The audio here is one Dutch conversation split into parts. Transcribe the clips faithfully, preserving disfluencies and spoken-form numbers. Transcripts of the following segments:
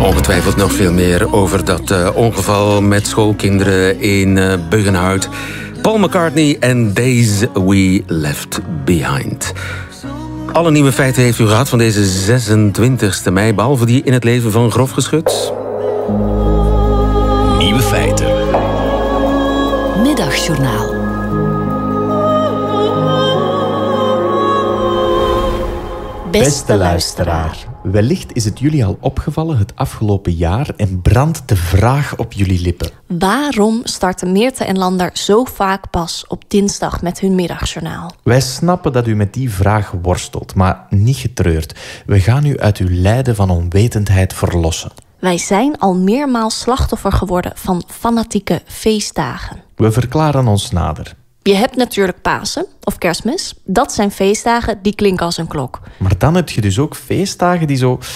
Ongetwijfeld nog veel meer over dat uh, ongeval met schoolkinderen in uh, Buggenhout. Paul McCartney en Days We Left Behind. Alle nieuwe feiten heeft u gehad van deze zesentwintigste mei, behalve die in het leven van Grof Geschut. Nieuwe feiten. Middagjournaal. Beste luisteraar, wellicht is het jullie al opgevallen het afgelopen jaar en brandt de vraag op jullie lippen. Waarom starten Meerte en Lander zo vaak pas op dinsdag met hun middagjournaal? Wij snappen dat u met die vraag worstelt, maar niet getreurd. We gaan u uit uw lijden van onwetendheid verlossen. Wij zijn al meermaals slachtoffer geworden van fanatieke feestdagen. We verklaren ons nader. Je hebt natuurlijk Pasen of Kerstmis. Dat zijn feestdagen die klinken als een klok. Maar dan heb je dus ook feestdagen die zo...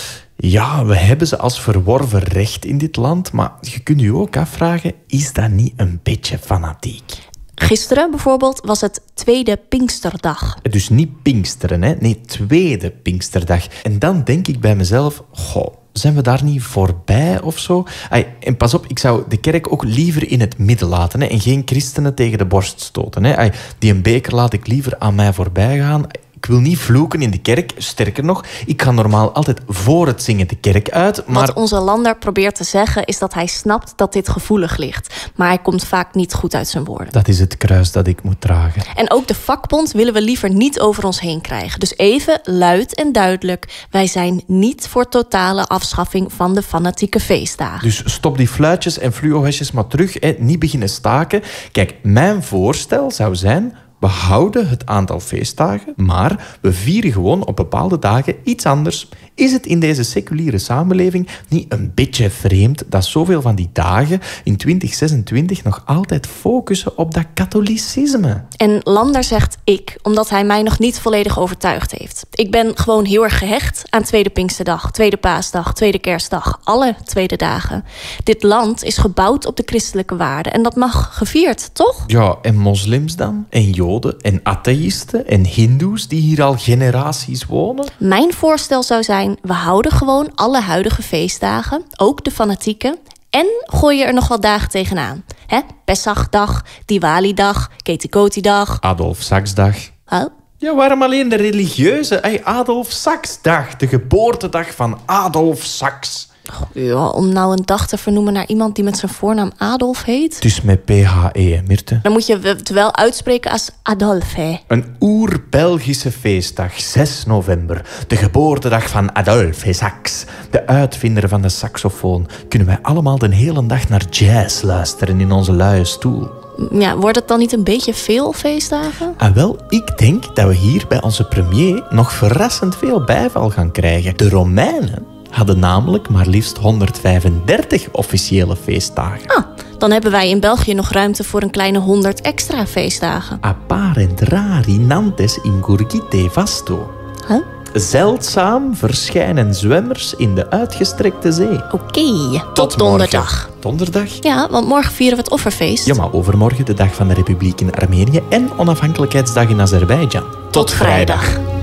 Ja, we hebben ze als verworven recht in dit land, maar je kunt je ook afvragen, is dat niet een beetje fanatiek? Gisteren bijvoorbeeld was het tweede Pinksterdag. Dus niet Pinksteren, hè? Nee, tweede Pinksterdag. En dan denk ik bij mezelf, goh, zijn we daar niet voorbij of zo? Ay, en pas op, ik zou de kerk ook liever in het midden laten, hè, en geen christenen tegen de borst stoten. Hè. Ay, die een beker laat ik liever aan mij voorbij gaan. Ik wil niet vloeken in de kerk, sterker nog, ik ga normaal altijd voor het zingen de kerk uit, maar... Wat onze Lander probeert te zeggen is dat hij snapt dat dit gevoelig ligt. Maar hij komt vaak niet goed uit zijn woorden. Dat is het kruis dat ik moet dragen. En ook de vakbond willen we liever niet over ons heen krijgen. Dus even luid en duidelijk, wij zijn niet voor totale afschaffing van de fanatieke feestdagen. Dus stop die fluitjes en fluohesjes maar terug, hè. Niet beginnen staken. Kijk, mijn voorstel zou zijn... We houden het aantal feestdagen, maar we vieren gewoon op bepaalde dagen iets anders. Is het in deze seculiere samenleving niet een beetje vreemd dat zoveel van die dagen in twintig zesentwintig nog altijd focussen op dat katholicisme? En Lander zegt ik, omdat hij mij nog niet volledig overtuigd heeft. Ik ben gewoon heel erg gehecht aan Tweede Pinksterdag, Tweede Paasdag, Tweede Kerstdag, alle tweede dagen. Dit land is gebouwd op de christelijke waarden en dat mag gevierd, toch? Ja, en moslims dan? En joden? En atheïsten en hindoes die hier al generaties wonen? Mijn voorstel zou zijn, we houden gewoon alle huidige feestdagen, ook de fanatieke, en gooi je er nog wat dagen tegenaan. Hè? Pesachdag, Diwali-dag, Ketikoti-dag. Adolf Saksdag. Oh? Ja, waarom alleen de religieuze? Hey, Adolf Saksdag, de geboortedag van Adolf Saks. Ja, om nou een dag te vernoemen naar iemand die met zijn voornaam Adolf heet. Dus met P H E, Mirte. Dan moet je het wel uitspreken als Adolf, hè. Een oer-Belgische feestdag, zes november. De geboortedag van Adolf Saks. De uitvinder van de saxofoon. Kunnen wij allemaal de hele dag naar jazz luisteren in onze luie stoel. Ja, wordt het dan niet een beetje veel feestdagen? Ah, wel, ik denk dat we hier bij onze premier nog verrassend veel bijval gaan krijgen. De Romeinen hadden namelijk maar liefst honderdvijfendertig officiële feestdagen. Ah, dan hebben wij in België nog ruimte voor een kleine honderd extra feestdagen. Apparent rari nantes in gurgite vasto. Huh? Zeldzaam verschijnen zwemmers in de uitgestrekte zee. Oké, okay, tot, tot donderdag. Donderdag? Ja, want morgen vieren we het offerfeest. Ja, maar overmorgen de dag van de Republiek in Armenië en onafhankelijkheidsdag in Azerbeidzjan. Tot, tot vrijdag.